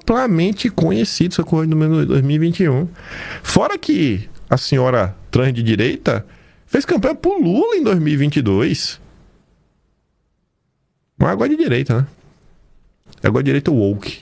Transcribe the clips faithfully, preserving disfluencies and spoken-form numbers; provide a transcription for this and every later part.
amplamente conhecido seu ocorrido no dois mil e vinte e um. Fora que a senhora trans de direita fez campanha por Lula em dois mil e vinte e dois. Não é agora de direita, né? É agora de direita woke.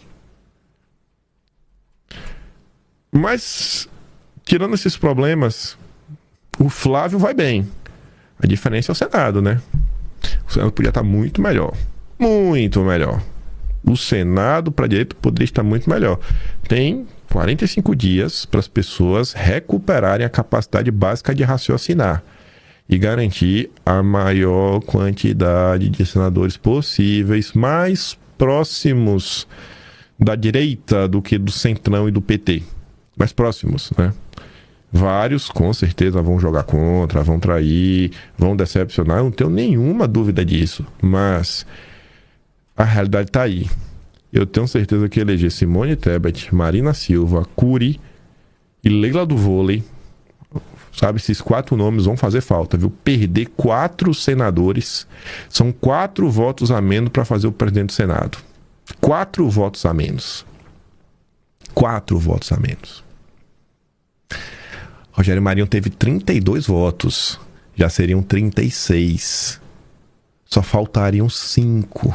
Mas, tirando esses problemas, o Flávio vai bem. A diferença é o Senado, né? O Senado podia estar muito melhor. Muito melhor. O Senado, para a direita, poderia estar muito melhor. Tem quarenta e cinco dias para as pessoas recuperarem a capacidade básica de raciocinar e garantir a maior quantidade de senadores possíveis, mais próximos da direita do que do Centrão e do P T. Mais próximos, né? Vários, com certeza, vão jogar contra, vão trair, vão decepcionar, eu não tenho nenhuma dúvida disso. Mas a realidade está aí. Eu tenho certeza que eleger Simone Tebet, Marina Silva, Cury e Leila do Vôlei, sabe, esses quatro nomes vão fazer falta, viu? Perder quatro senadores, são quatro votos a menos para fazer o presidente do Senado. Quatro votos a menos. Quatro votos a menos. Rogério Marinho teve trinta e dois votos. Já seriam trinta e seis. Só faltariam cinco.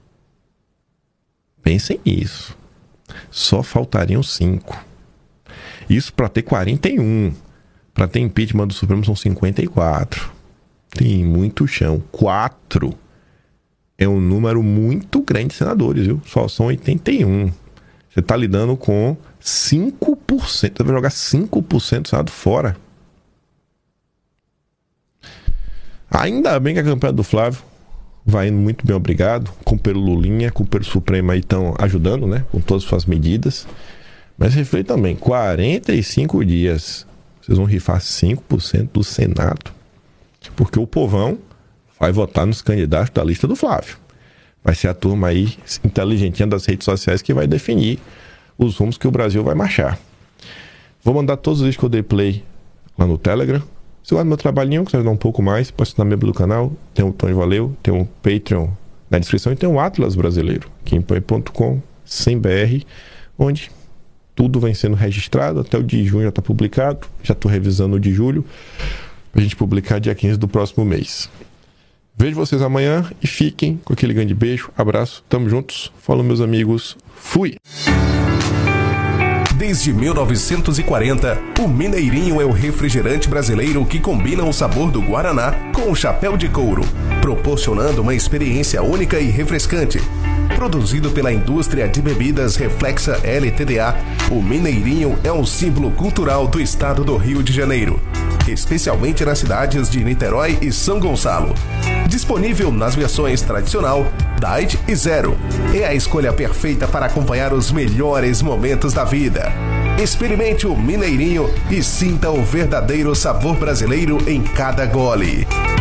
Pensem nisso. Só faltariam cinco. Isso para ter quarenta e um. Para ter impeachment do Supremo são cinquenta e quatro. Tem muito chão. Quatro é um número muito grande de senadores, viu? Só são oitenta e um. Você está lidando com cinco por cento. Você vai jogar cinco por cento do Senado fora. Ainda bem que a campanha do Flávio vai indo muito bem, obrigado. Com pelo Lulinha, com pelo Supremo aí estão ajudando, né? Com todas as suas medidas. Mas reflita também, quarenta e cinco dias. Vocês vão rifar cinco por cento do Senado. Porque o povão vai votar nos candidatos da lista do Flávio. Vai ser a turma aí inteligentinha das redes sociais que vai definir os rumos que o Brasil vai marchar. Vou mandar todos os vídeos que eu dei play lá no Telegram. Se gosta do meu trabalhinho, quiser dar um pouco mais, pode assinar membro do canal. Tem o Tony Valeu, tem o Patreon na descrição e tem o Atlas Brasileiro, kimpoe ponto com, sem B R, onde tudo vem sendo registrado. Até o de junho já está publicado. Já estou revisando o de julho para a gente publicar dia quinze do próximo mês. Vejo vocês amanhã e fiquem com aquele grande beijo, abraço, tamo juntos. Falou, meus amigos, fui! Desde mil novecentos e quarenta, o Mineirinho é o refrigerante brasileiro que combina o sabor do Guaraná com o chapéu de couro, proporcionando uma experiência única e refrescante. Produzido pela indústria de bebidas Reflexa L T D A, o Mineirinho é um símbolo cultural do estado do Rio de Janeiro, especialmente nas cidades de Niterói e São Gonçalo. Disponível nas versões tradicional, Diet e Zero. É a escolha perfeita para acompanhar os melhores momentos da vida. Experimente o Mineirinho e sinta o verdadeiro sabor brasileiro em cada gole.